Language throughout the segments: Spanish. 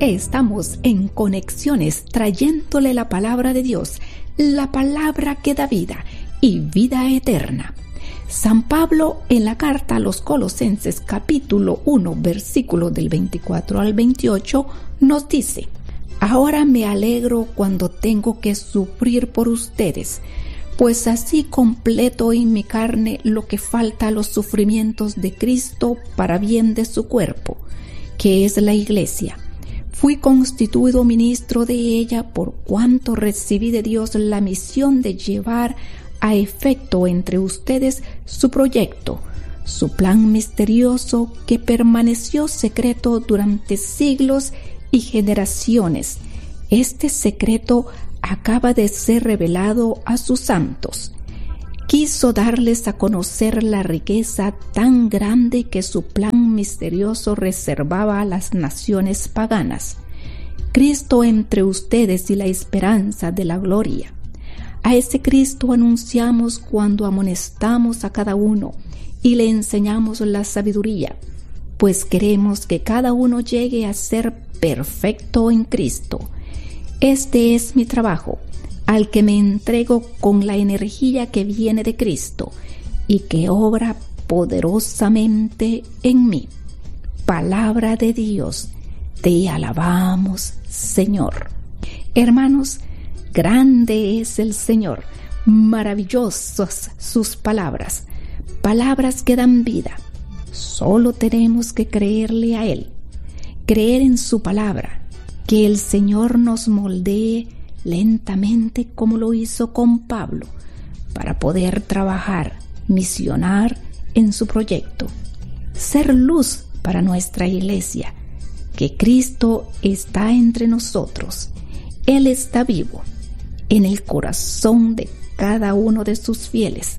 Estamos en Conexiones, trayéndole la palabra de Dios, la palabra que da vida y vida eterna. San Pablo, en la carta a los Colosenses capítulo 1, versículo del 24 al 28, nos dice: ahora me alegro cuando tengo que sufrir por ustedes, pues así completo en mi carne lo que falta a los sufrimientos de Cristo para bien de su cuerpo, que es la Iglesia. Fui constituido ministro de ella por cuanto recibí de Dios la misión de llevar a efecto entre ustedes su proyecto, su plan misterioso que permaneció secreto durante siglos y generaciones. Este secreto acaba de ser revelado a sus santos. Quiso darles a conocer la riqueza tan grande que su plan misterioso reservaba a las naciones paganas. Cristo entre ustedes y la esperanza de la gloria. A ese Cristo anunciamos cuando amonestamos a cada uno y le enseñamos la sabiduría, pues queremos que cada uno llegue a ser perfecto en Cristo. Este es mi trabajo, al que me entrego con la energía que viene de Cristo y que obra poderosamente en mí. Palabra de Dios, te alabamos, Señor. Hermanos, grande es el Señor, maravillosas sus palabras, palabras que dan vida. Solo tenemos que creerle a Él, creer en su palabra, que el Señor nos moldee lentamente como lo hizo con Pablo, para poder trabajar, misionar en su proyecto, ser luz para nuestra iglesia, que Cristo está entre nosotros. Él está vivo en el corazón de cada uno de sus fieles.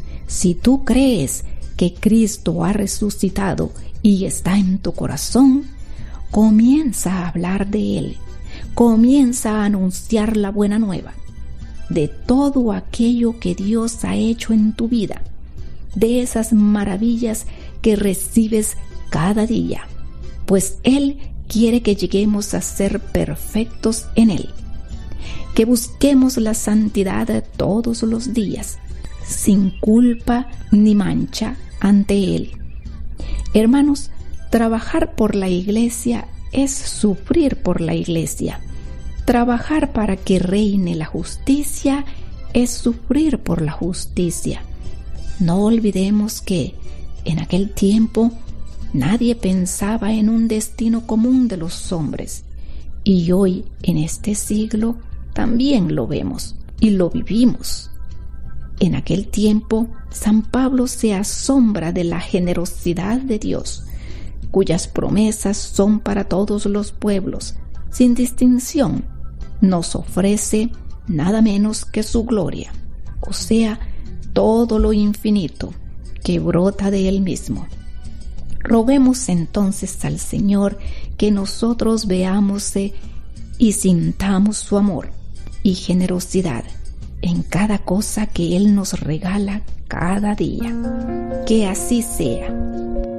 Si tú crees que Cristo ha resucitado y está en tu corazón, comienza a hablar de Él. Comienza a anunciar la buena nueva de todo aquello que Dios ha hecho en tu vida, de esas maravillas que recibes cada día, pues Él quiere que lleguemos a ser perfectos en Él, que busquemos la santidad todos los días, sin culpa ni mancha ante Él. Hermanos, trabajar por la iglesia es sufrir por la iglesia. Trabajar para que reine la justicia es sufrir por la justicia. No olvidemos que en aquel tiempo nadie pensaba en un destino común de los hombres, y hoy en este siglo también lo vemos y lo vivimos. En aquel tiempo San Pablo se asombra de la generosidad de Dios, cuyas promesas son para todos los pueblos, sin distinción. Nos ofrece nada menos que su gloria, o sea, todo lo infinito que brota de Él mismo. Roguemos entonces al Señor que nosotros veamos y sintamos su amor y generosidad en cada cosa que Él nos regala cada día. Que así sea.